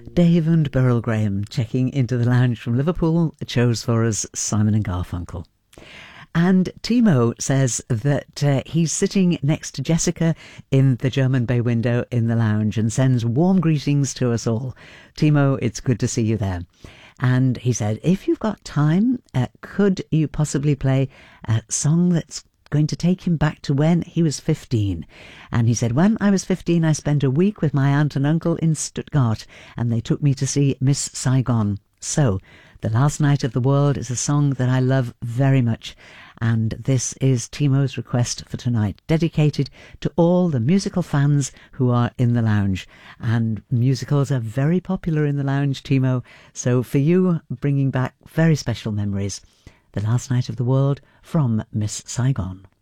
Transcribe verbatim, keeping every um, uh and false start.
Dave and Beryl Graham checking into the lounge from Liverpool chose for us Simon and Garfunkel. And Timo says that uh, he's sitting next to Jessica in the German bay window in the lounge and sends warm greetings to us all. Timo, it's good to see you there. And he said, if you've got time, uh, could you possibly play a song that's going to take him back to when he was fifteen? And he said, when I was fifteen, I spent a week with my aunt and uncle in Stuttgart, and they took me to see Miss Saigon. So, The Last Night of the World is a song that I love very much, and this is Timo's request for tonight, dedicated to all the musical fans who are in the lounge. And musicals are very popular in the lounge, Timo, so for you, bringing back very special memories. The Last Night of the World from Miss Saigon.